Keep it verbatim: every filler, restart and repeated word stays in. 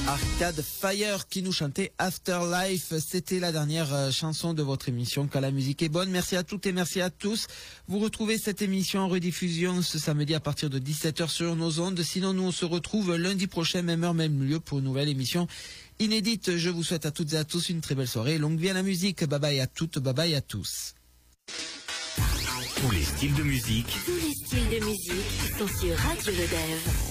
Arcade Fire qui nous chantait Afterlife. C'était la dernière euh, chanson de votre émission Quand la musique est bonne. Merci à toutes et merci à tous. Vous retrouvez cette émission en rediffusion ce samedi à partir de dix-sept heures sur nos ondes. Sinon, nous on se retrouve lundi prochain, même heure, même lieu, pour une nouvelle émission inédite. Je vous souhaite à toutes et à tous une très belle soirée. Longue vie à la musique. Bye bye à toutes, bye bye à tous. Tous les styles de musique. Tous les styles de musique sont sur Radio Le Dev.